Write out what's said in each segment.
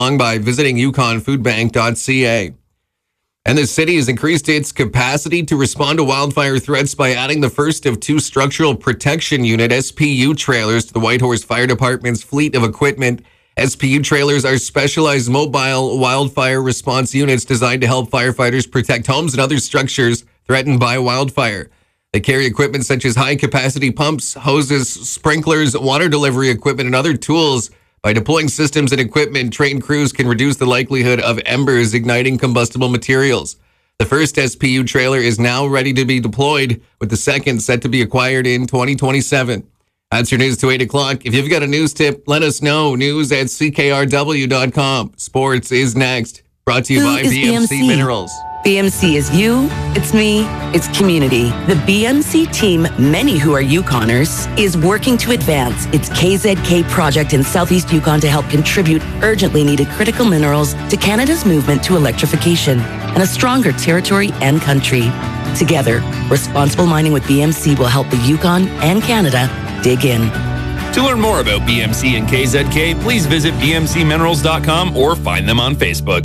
along by visiting yukonfoodbank.ca. And the city has increased its capacity to respond to wildfire threats by adding the first of 2 Structural Protection Unit SPU trailers to the Whitehorse Fire Department's fleet of equipment. SPU trailers are specialized mobile wildfire response units designed to help firefighters protect homes and other structures threatened by wildfire. They carry equipment such as high-capacity pumps, hoses, sprinklers, water delivery equipment, and other tools. By deploying systems and equipment, trained crews can reduce the likelihood of embers igniting combustible materials. The first SPU trailer is now ready to be deployed, with the second set to be acquired in 2027. That's your news to 8 o'clock. If you've got a news tip, let us know. News at CKRW.com. Sports is next. Brought to you by BMC Minerals. BMC is you, it's me, it's community. The BMC team, many who are Yukoners, is working to advance its KZK project in Southeast Yukon to help contribute urgently needed critical minerals to Canada's movement to electrification and a stronger territory and country. Together, responsible mining with BMC will help the Yukon and Canada dig in. To learn more about BMC and KZK, please visit bmcminerals.com or find them on Facebook.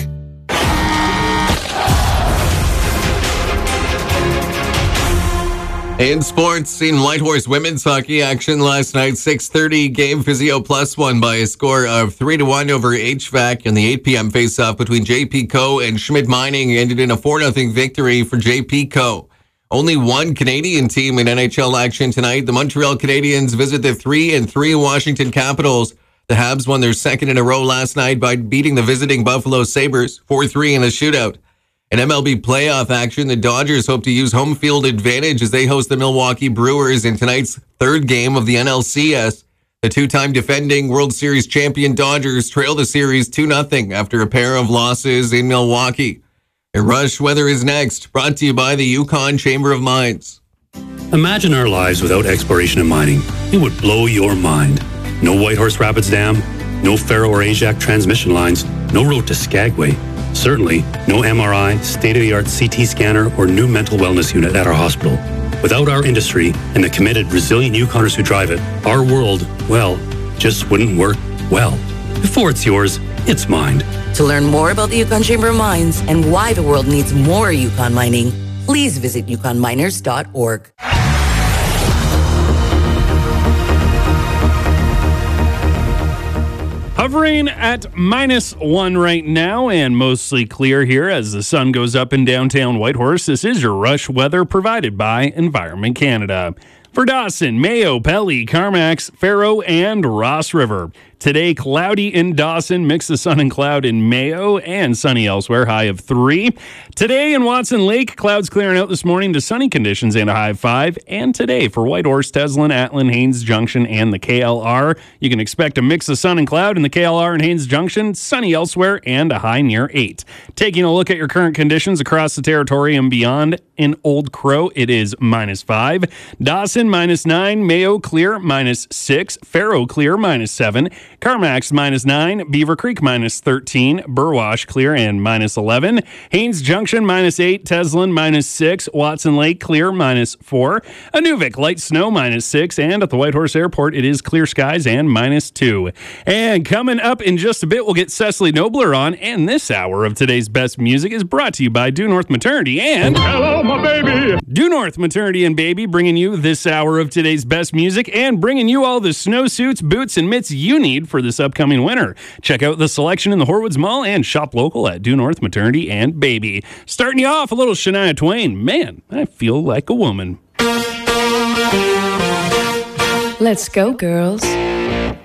In sports, in Whitehorse women's hockey action last night, 6:30 game Physio Plus won by a score of 3-1 over HVAC, and the 8 p.m. face-off between JP Co. and Schmidt Mining ended in a 4-0 victory for JP Co. Only one Canadian team in NHL action tonight. The Montreal Canadiens visit the 3-3 Washington Capitals. The Habs won their second in a row last night by beating the visiting Buffalo Sabres 4-3 in a shootout. In MLB playoff action, the Dodgers hope to use home field advantage as they host the Milwaukee Brewers in tonight's third game of the NLCS. The 2-time defending World Series champion Dodgers trail the series 2-0 after a pair of losses in Milwaukee. And Rush Weather is next, brought to you by the Yukon Chamber of Mines. Imagine our lives without exploration and mining. It would blow your mind. No Whitehorse Rapids Dam, no Faro or Ajax transmission lines, no road to Skagway. Certainly, no MRI, state-of-the-art CT scanner, or new mental wellness unit at our hospital. Without our industry and the committed, resilient Yukoners who drive it, our world, well, just wouldn't work well. Before it's yours, it's mined. To learn more about the Yukon Chamber of Mines and why the world needs more Yukon mining, please visit yukonminers.org. Hovering at -1 right now and mostly clear here as the sun goes up in downtown Whitehorse. This is your Rush Weather provided by Environment Canada. For Dawson, Mayo, Pelly, Carmacks, Faro, and Ross River. Today, cloudy in Dawson, mix of sun and cloud in Mayo, and sunny elsewhere, high of 3. Today in Watson Lake, clouds clearing out this morning to sunny conditions and a high of 5. And today for Whitehorse, Teslin, Atlin, Haines Junction, and the KLR, you can expect a mix of sun and cloud in the KLR and Haines Junction, sunny elsewhere, and a high near 8. Taking a look at your current conditions across the territory and beyond, in Old Crow, it is -5. Dawson, -9. Mayo, clear, -6. Faro, clear, -7. Carmacks, -9. Beaver Creek, -13. Burwash, clear, and -11. Haines Junction, -8. Teslin, -6. Watson Lake, clear, -4. Inuvik, light snow, -6. And at the Whitehorse Airport, it is clear skies and -2. And coming up in just a bit, we'll get Cecily Nobler on. And this hour of today's best music is brought to you by Due North Maternity and... Hello, my baby! Due North Maternity and Baby bringing you this hour of today's best music and bringing you all the snowsuits, boots, and mitts you need for this upcoming winter. Check out the selection in the Horwoods Mall and shop local at Due North Maternity and Baby. Starting you off, a little Shania Twain. Man, I feel like a woman. Let's go, girls.